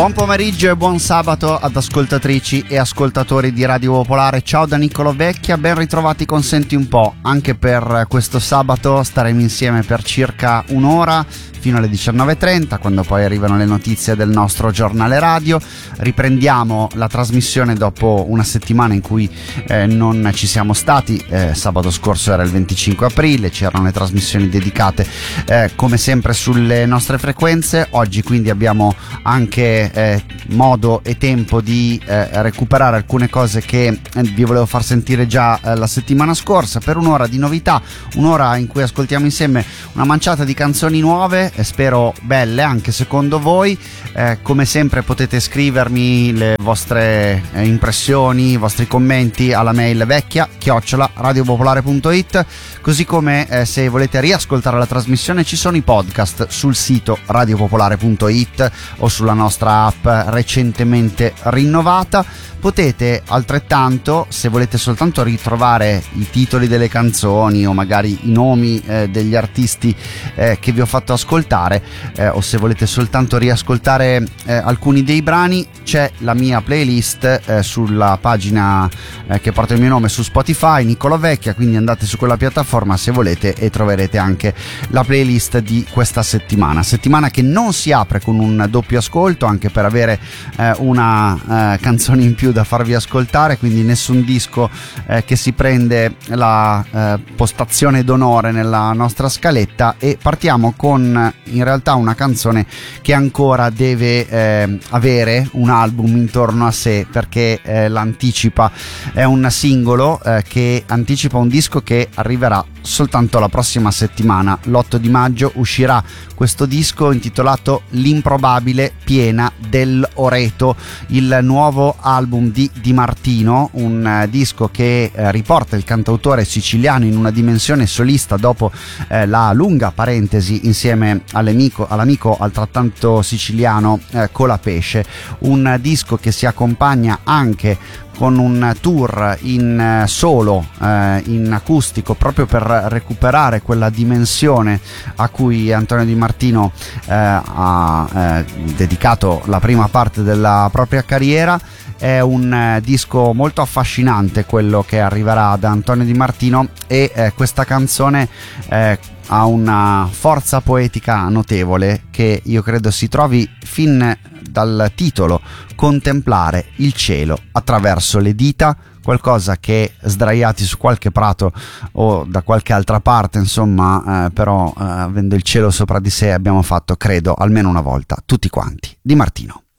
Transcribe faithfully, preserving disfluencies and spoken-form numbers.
Buon pomeriggio e buon sabato ad ascoltatrici e ascoltatori di Radio Popolare. Ciao da Niccolo Vecchia, ben ritrovati con Senti un po'. Anche per questo sabato staremo insieme per circa un'ora fino alle diciannove e trenta, quando poi arrivano le notizie del nostro giornale radio. Riprendiamo la trasmissione dopo una settimana in cui eh, non ci siamo stati. Eh, sabato scorso era il venticinque aprile, c'erano le trasmissioni dedicate eh, come sempre sulle nostre frequenze. Oggi quindi abbiamo anche eh, modo e tempo di eh, recuperare alcune cose che eh, vi volevo far sentire già eh, la settimana scorsa, per un'ora di novità, un'ora in cui ascoltiamo insieme una manciata di canzoni nuove, e spero belle anche secondo voi. Eh, come sempre potete scrivermi le vostre eh, impressioni, i vostri commenti alla mail vecchia chiocciola radiopopolare punto it, così come eh, se volete riascoltare la trasmissione ci sono i podcast sul sito radiopopolare punto it o sulla nostra app recentemente rinnovata. Potete altrettanto, se volete soltanto ritrovare i titoli delle canzoni o magari i nomi eh, degli artisti eh, che vi ho fatto ascoltare, eh, o se volete soltanto riascoltare eh, alcuni dei brani, c'è la mia playlist eh, sulla pagina eh, che porta il mio nome su Spotify, Niccolo Vecchia, quindi andate su quella piattaforma se volete e troverete anche la playlist di questa settimana. Settimana che non si apre con un doppio ascolto, anche per avere eh, una eh, canzone in più da farvi ascoltare, quindi nessun disco eh, che si prende la eh, postazione d'onore nella nostra scaletta, e partiamo con in realtà una canzone che ancora deve eh, avere un album intorno a sé, perché eh, l'anticipa. È un singolo eh, che anticipa un disco che arriverà soltanto la prossima settimana. L'otto di maggio uscirà questo disco intitolato L'improbabile piena del Oreto, il nuovo album di Di Martino, un uh, disco che uh, riporta il cantautore siciliano in una dimensione solista dopo uh, la lunga parentesi insieme all'amico, all'amico altrettanto siciliano uh, Colapesce. Un uh, disco che si accompagna anche con un tour in solo, eh, in acustico, proprio per recuperare quella dimensione a cui Antonio Di Martino eh, ha eh, dedicato la prima parte della propria carriera. È un eh, disco molto affascinante quello che arriverà da Antonio Di Martino, e eh, questa canzone eh, ha una forza poetica notevole che io credo si trovi fin dal titolo: contemplare il cielo attraverso le dita, qualcosa che sdraiati su qualche prato o da qualche altra parte, insomma, eh, però eh, avendo il cielo sopra di sé abbiamo fatto, credo, almeno una volta tutti quanti. Di Martino.